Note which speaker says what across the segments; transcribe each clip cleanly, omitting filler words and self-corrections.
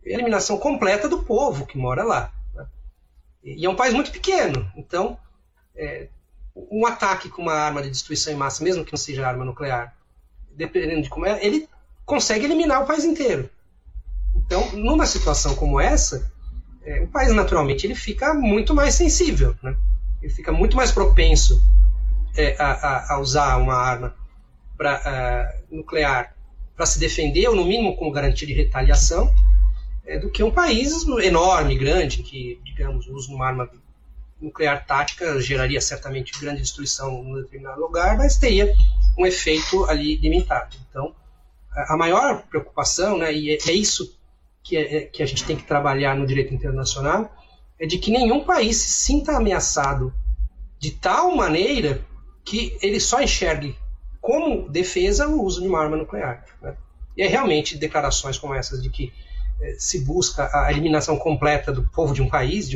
Speaker 1: eliminação completa do povo que mora lá. Né? E é um país muito pequeno, então um ataque com uma arma de destruição em massa, mesmo que não seja arma nuclear, dependendo de como ele consegue eliminar o país inteiro. Então, numa situação como essa, o país naturalmente ele fica muito mais sensível, né? Ele fica muito mais propenso a usar uma arma nuclear para se defender, ou no mínimo com garantia de retaliação, do que um país enorme, grande, que, digamos, o uso de uma arma nuclear tática geraria certamente grande destruição em um determinado lugar, mas teria um efeito ali limitado. Então, a maior preocupação, né, e é isso que a gente tem que trabalhar no direito internacional, é de que nenhum país se sinta ameaçado de tal maneira que ele só enxergue como defesa o uso de uma arma nuclear. Né? E é realmente declarações como essas de que se busca a eliminação completa do povo de um país,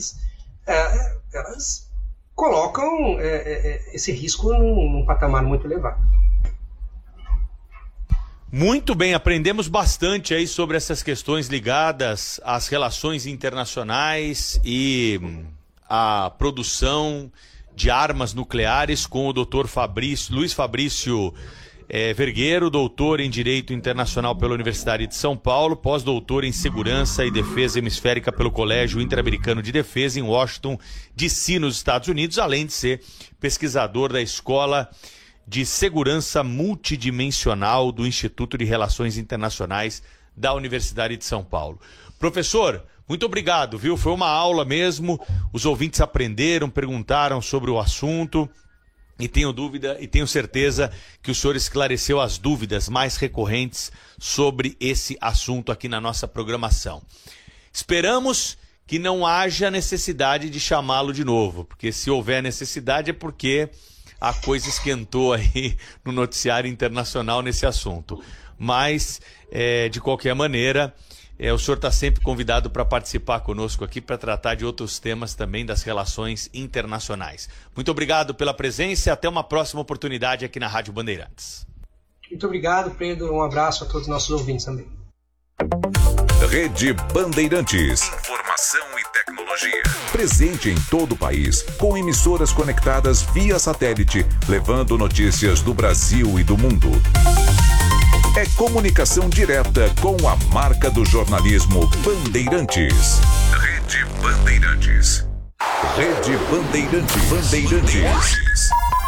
Speaker 1: elas colocam esse risco num patamar muito elevado.
Speaker 2: Muito bem, aprendemos bastante aí sobre essas questões ligadas às relações internacionais e à produção de armas nucleares com o Dr. Luiz Fabrício Vergueiro, doutor em Direito Internacional pela Universidade de São Paulo, pós-doutor em Segurança e Defesa Hemisférica pelo Colégio Interamericano de Defesa em Washington, D.C., nos Estados Unidos, além de ser pesquisador da Escola de Segurança Multidimensional do Instituto de Relações Internacionais da Universidade de São Paulo. Professor, muito obrigado, viu? Foi uma aula mesmo, os ouvintes aprenderam, perguntaram sobre o assunto e tenho certeza que o senhor esclareceu as dúvidas mais recorrentes sobre esse assunto aqui na nossa programação. Esperamos que não haja necessidade de chamá-lo de novo, porque se houver necessidade é porque a coisa esquentou aí no noticiário internacional nesse assunto. Mas, de qualquer maneira, o senhor está sempre convidado para participar conosco aqui para tratar de outros temas também das relações internacionais. Muito obrigado pela presença e até uma próxima oportunidade aqui na Rádio Bandeirantes.
Speaker 1: Muito obrigado, Pedro. Um abraço a todos os nossos ouvintes também.
Speaker 3: Rede Bandeirantes. Informação e tecnologia. Presente em todo o país, com emissoras conectadas via satélite, levando notícias do Brasil e do mundo. É comunicação direta com a marca do jornalismo Bandeirantes. Rede Bandeirantes. Rede Bandeirantes. Bandeirantes.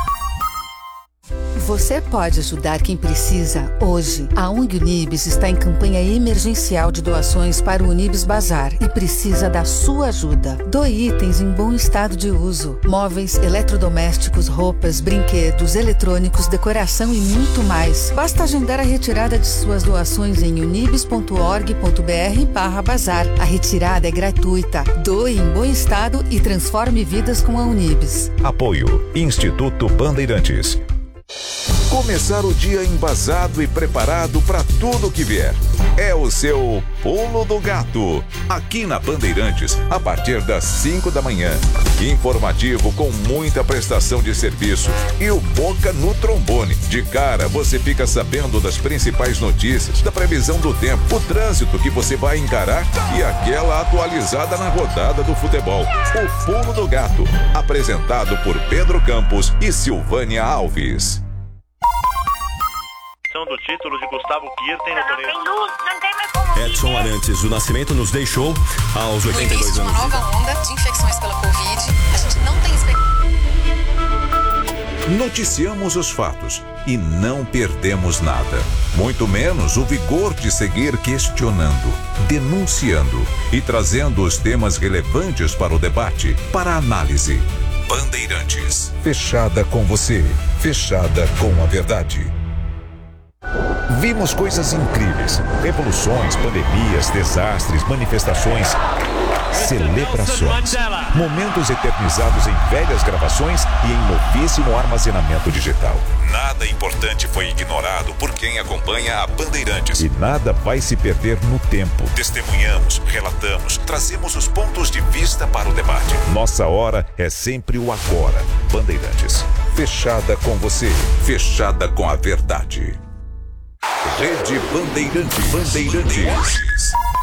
Speaker 4: Você pode ajudar quem precisa hoje. A ONG Unibis está em campanha emergencial de doações para o Unibis Bazar e precisa da sua ajuda. Doe itens em bom estado de uso. Móveis, eletrodomésticos, roupas, brinquedos, eletrônicos, decoração e muito mais. Basta agendar a retirada de suas doações em unibis.org.br/bazar. A retirada é gratuita. Doe em bom estado e transforme vidas com a Unibis.
Speaker 3: Apoio Instituto Bandeirantes. Começar o dia embasado e preparado para tudo que vier. É o seu Pulo do Gato. Aqui na Bandeirantes, a partir das 5 da manhã. Informativo com muita prestação de serviço e o Boca no trombone. De cara, você fica sabendo das principais notícias, da previsão do tempo, o trânsito que você vai encarar e aquela atualizada na rodada do futebol. O Pulo do Gato. Apresentado por Pedro Campos e Silvânia Alves.
Speaker 5: Do título de Gustavo Kirten no torneio.
Speaker 6: Edson Arantes do Nascimento nos deixou aos 82 anos.
Speaker 7: Uma nova onda de infecções pela Covid. A gente não tem
Speaker 3: Noticiamos os fatos e não perdemos nada. Muito menos o vigor de seguir questionando, denunciando e trazendo os temas relevantes para o debate, para a análise. Bandeirantes. Fechada com você. Fechada com a verdade. Vimos coisas incríveis, revoluções, pandemias, desastres, manifestações, celebrações, momentos eternizados em velhas gravações e em novíssimo armazenamento digital. Nada importante foi ignorado por quem acompanha a Bandeirantes. E nada vai se perder no tempo. Testemunhamos, relatamos, trazemos os pontos de vista para o debate. Nossa hora é sempre o agora. Bandeirantes. Fechada com você. Fechada com a verdade. Rede Bandeirantes. Bandeirantes.